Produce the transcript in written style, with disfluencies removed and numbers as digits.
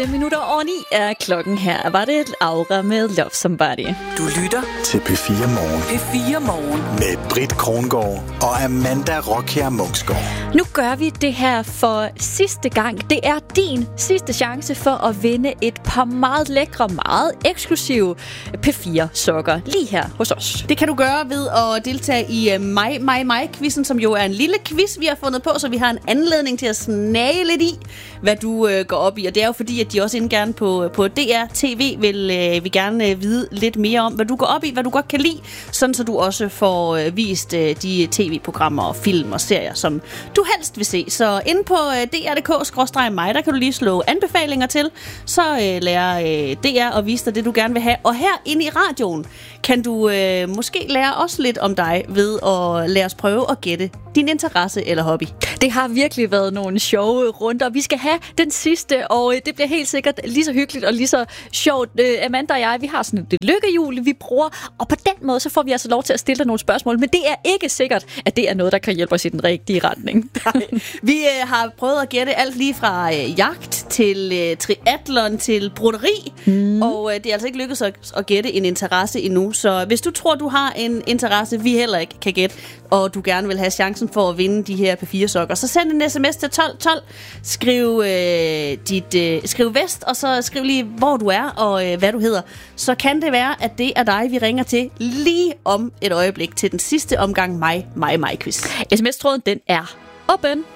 8:05 er klokken. Her var det Aura med Love Somebody. Du lytter til P4 Morgen. P4 Morgen Med Britt Krongård og Amanda Rockher Munksgaard. Nu gør vi det her for sidste gang. Det er din sidste chance for at vinde et par meget lækre, meget eksklusive P4-sokker lige her hos os. Det kan du gøre ved at deltage i mig-quizzen, som jo er en lille quiz, vi har fundet på, så vi har en anledning til at snage lidt i, hvad du går op i. Og det er jo fordi, at de også inden gerne på DR TV vil vi gerne vide lidt mere om, hvad du går op i, hvad du godt kan lide, sådan så du også får vist de tv-programmer og film og serier, som du helst vil se. Så inde på dr.dk/mig, der kan du lige slå anbefalinger til, så lærer DR at vise dig det, du gerne vil have. Og her inde i radioen kan du måske lære os lidt om dig ved at lade os prøve at gætte din interesse eller hobby. Det har virkelig været nogle sjove runder. Vi skal have den sidste, og det bliver helt sikkert lige så hyggeligt og lige så sjovt. Amanda og jeg, vi har sådan et lykkehjul, vi bruger, og på den måde, så får vi altså lov til at stille dig nogle spørgsmål, men det er ikke sikkert, at det er noget, der kan hjælpe os i den rigtige retning. Vi har prøvet at gætte alt lige fra jagt til triathlon til broderi, og det er altså ikke lykkedes at gætte en interesse endnu. Så hvis du tror, du har en interesse, vi heller ikke kan gætte, og du gerne vil have chancen for at vinde de her P4-sokker, så send en sms til 1212, skriv vest, og så skriv lige, hvor du er og hvad du hedder. Så kan det være, at det er dig, vi ringer til lige om et øjeblik til den sidste omgang mig-quiz. SMS-tråden, den er åben.